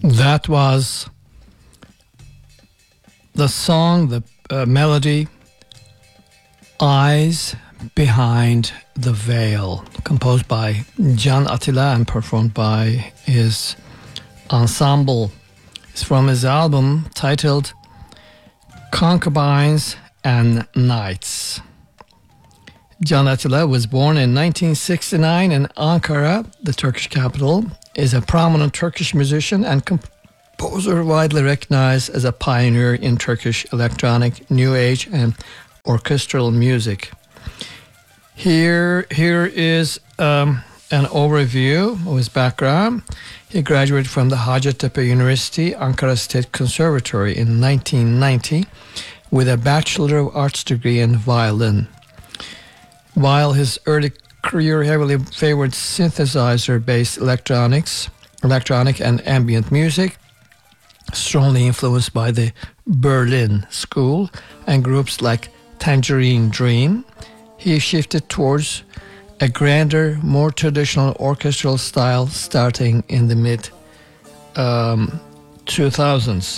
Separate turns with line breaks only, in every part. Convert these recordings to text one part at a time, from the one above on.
That was the song, the melody, Eyes Behind the Veil, composed by Can Atilla and performed by his ensemble. It's from his album titled Concubines and Knights. Can Atilla was born in 1969 in Ankara, the Turkish capital, is a prominent Turkish musician and composer widely recognized as a pioneer in Turkish electronic, new age, and orchestral music. Here is an overview of his background. He graduated from the Hacettepe University, Ankara State Conservatory in 1990 with a Bachelor of Arts degree in violin. While his early career heavily favored synthesizer-based electronic and ambient music, strongly influenced by the Berlin School and groups like Tangerine Dream, he shifted towards a grander, more traditional orchestral style starting in the mid-2000s.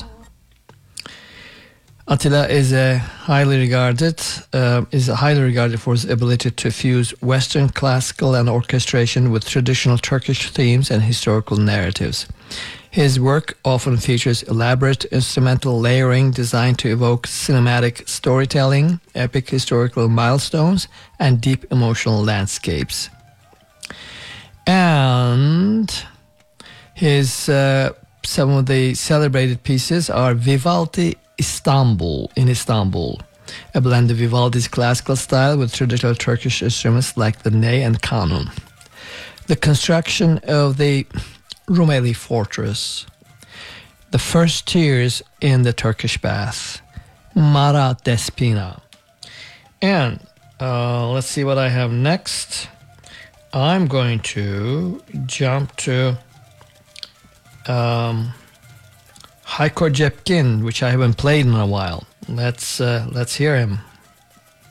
Atilla is highly regarded for his ability to fuse Western classical and orchestration with traditional Turkish themes and historical narratives. His work often features elaborate instrumental layering designed to evoke cinematic storytelling, epic historical milestones, and deep emotional landscapes. And his some of the celebrated pieces are Vivaldi in Istanbul, a blend of Vivaldi's classical style with traditional Turkish instruments like the ney and kanun. The construction of the Rumeli Fortress, the first tears in the Turkish bath, Mara Despina. And let's see what I have next. I'm going to jump to Hayko Cepkin, which I haven't played in a while. Let's hear him.